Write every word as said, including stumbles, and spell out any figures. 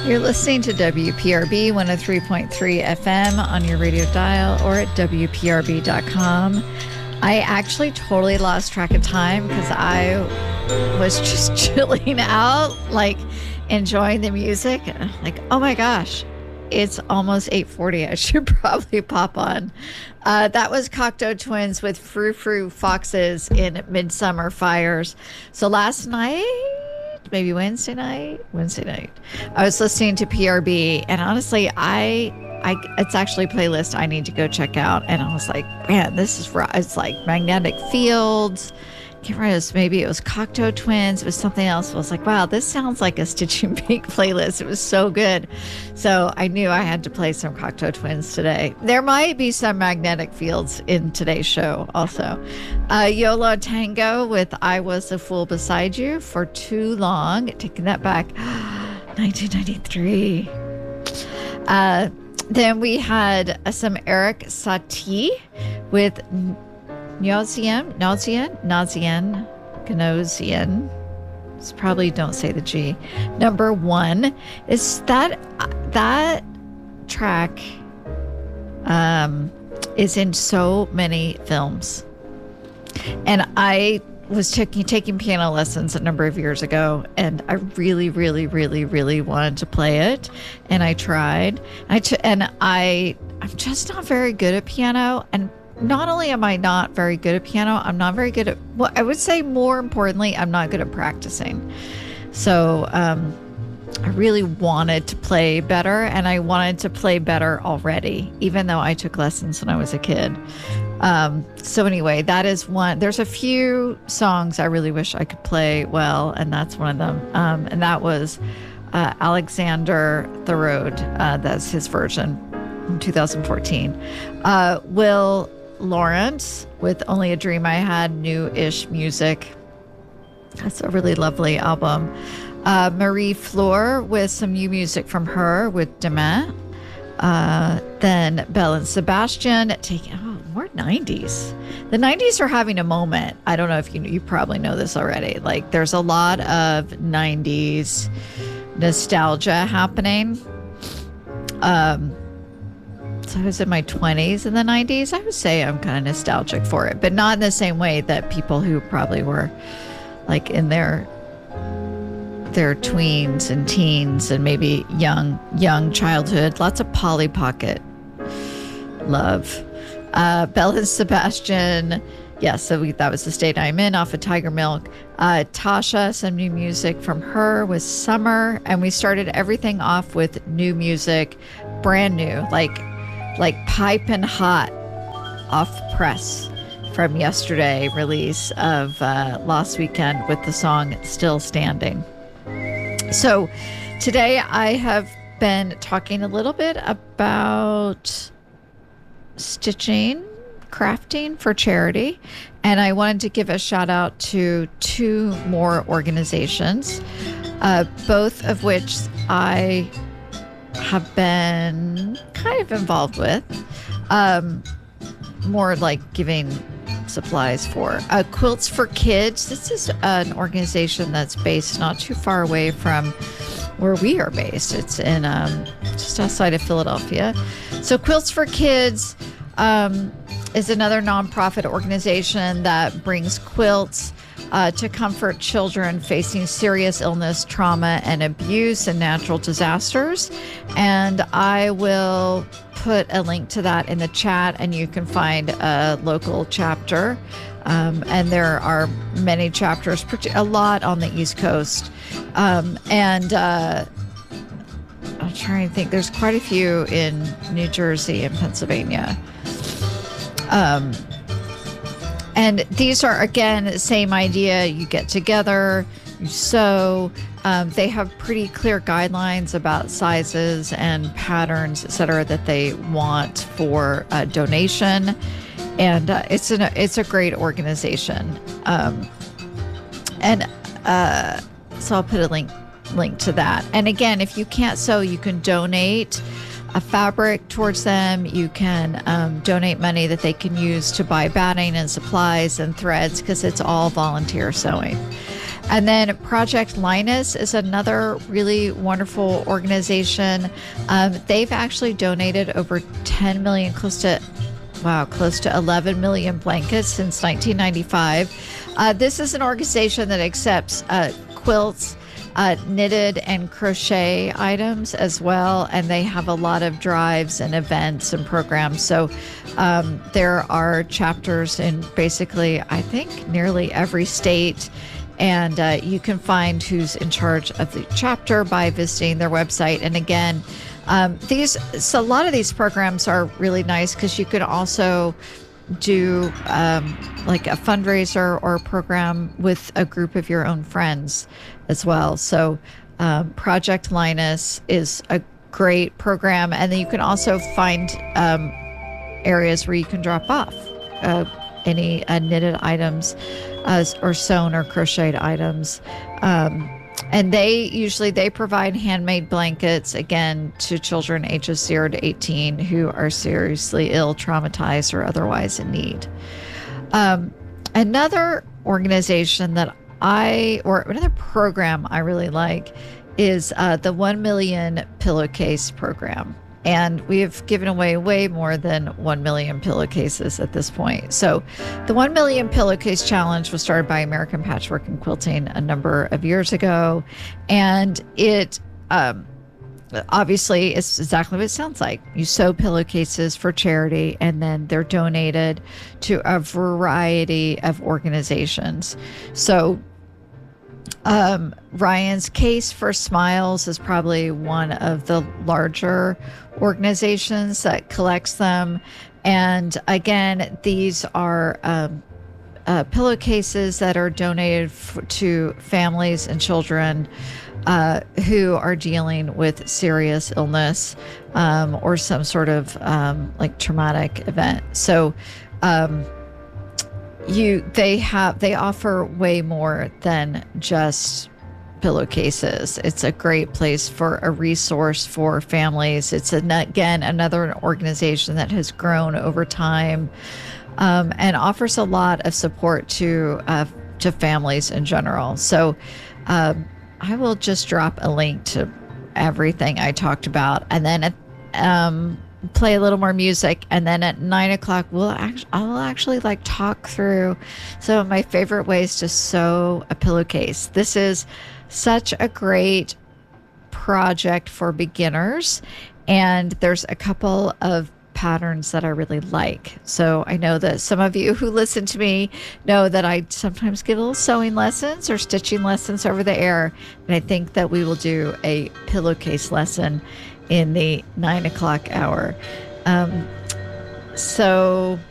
You're listening to W P R B one oh three point three F M on your radio dial or at W P R B dot com. I actually totally lost track of time because I was just chilling out, like enjoying the music. Like, oh my gosh, it's almost eight forty. I should probably pop on. Uh, that was Cocteau Twins with Frou Frou Foxes in Midsummer Fires. So last night, maybe Wednesday night, Wednesday night, I was listening to P R B, and honestly, I, I, it's actually a playlist I need to go check out. And I was like, man, this is raw. It's like Magnetic Fields. I can't remember, this, maybe it was Cocteau Twins. It was something else. I was like, wow, this sounds like a Stitching Pink playlist. It was so good. So I knew I had to play some Cocteau Twins today. There might be some Magnetic Fields in today's show also. Uh, Yo La Tengo with I Was a Fool Beside You for Too Long. Taking that back. nineteen ninety-three. Uh, then we had uh, some Eric Satie with Nauseam, Nauseam, Nauseam, Gnosian. It's probably don't say the G. Number one is that that track um, is in so many films, and I was taking taking piano lessons a number of years ago, and I really, really, really, really wanted to play it, and I tried. I t- and I I'm just not very good at piano, and not only am I not very good at piano, I'm not very good at, well, I would say more importantly, I'm not good at practicing. So um, I really wanted to play better, and I wanted to play better already, even though I took lessons when I was a kid. Um, so anyway, that is one. There's a few songs I really wish I could play well, and that's one of them. Um, and that was uh, Alexander Thorold. Uh, that's his version from two thousand fourteen. Uh, Will Lawrence with Only a Dream I Had, new-ish music. That's a really lovely album. Uh, Marie Fleur with some new music from her with Demain. Uh, then Belle and Sebastian taking, oh, more nineties. The nineties are having a moment. I don't know if you, you probably know this already. Like, there's a lot of nineties nostalgia happening. Um, So I was in my twenties in the nineties. I would say I'm kind of nostalgic for it, but not in the same way that people who probably were like in their their tweens and teens and maybe young young childhood. Lots of Polly Pocket love. Uh, Belle and Sebastian. Yes, yeah, so we, that was The State I'm In off of Tiger Milk. Uh, Tasha, some new music from her was Summer. And we started everything off with new music, brand new, like like piping hot off press from yesterday release of uh, Last Weekend with the song Still Standing. So today I have been talking a little bit about stitching, crafting for charity, and I wanted to give a shout out to two more organizations, uh, both of which I have been kind of involved with, um, more like giving supplies for. Uh, Quilts for Kids. This is an organization that's based not too far away from where we are based. It's in um, just outside of Philadelphia. So Quilts for Kids um, is another nonprofit organization that brings quilts Uh, to comfort children facing serious illness, trauma, and abuse and natural disasters. And I will put a link to that in the chat, and you can find a local chapter. Um, and there are many chapters, a lot on the East Coast. Um, and uh, I'm trying to think, there's quite a few in New Jersey and Pennsylvania. Um, And these are, again, the same idea. You get together, you sew. Um, they have pretty clear guidelines about sizes and patterns, et cetera, that they want for uh, donation. And uh, it's, an, it's a great organization. Um, and uh, so I'll put a link, link to that. And again, if you can't sew, you can donate a fabric towards them. You can um, donate money that they can use to buy batting and supplies and threads, because it's all volunteer sewing. And then Project Linus is another really wonderful organization. Um, they've actually donated over ten million, close to, wow, close to eleven million blankets since nineteen ninety-five. Uh, this is an organization that accepts uh, quilts, uh, knitted and crochet items as well. And they have a lot of drives and events and programs. So um, there are chapters in basically, I think, nearly every state. And uh, you can find who's in charge of the chapter by visiting their website. And again, um, these so a lot of these programs are really nice because you could also do um, like a fundraiser or a program with a group of your own friends as well. So um, Project Linus is a great program. And then you can also find um, areas where you can drop off uh, any uh, knitted items uh, or sewn or crocheted items. Um, and they usually, they provide handmade blankets, again, to children ages zero to eighteen who are seriously ill, traumatized, or otherwise in need. Um, another organization that I, or another program I really like is uh, the one million Pillowcase program. And we have given away way more than one million pillowcases at this point. So the one million Pillowcase Challenge was started by American Patchwork and Quilting a number of years ago. And it um, obviously is exactly what it sounds like. You sew pillowcases for charity, and then they're donated to a variety of organizations. So Um, Ryan's Case for Smiles is probably one of the larger organizations that collects them. And again, these are um, uh, pillowcases that are donated f- to families and children uh, who are dealing with serious illness um, or some sort of um, like traumatic event. So um, You, they have, they offer way more than just pillowcases. It's a great place for a resource for families. It's an, again, another organization that has grown over time um, and offers a lot of support to, uh, to families in general. So um, I will just drop a link to everything I talked about. And then, um, play a little more music, and then at nine o'clock we'll actually I'll actually like talk through some of my favorite ways to sew a pillowcase. This is such a great project for beginners, and there's a couple of patterns that I really like. So I know that some of you who listen to me know that I sometimes give little sewing lessons or stitching lessons over the air, and I think that we will do a pillowcase lesson in the nine o'clock hour. Um, so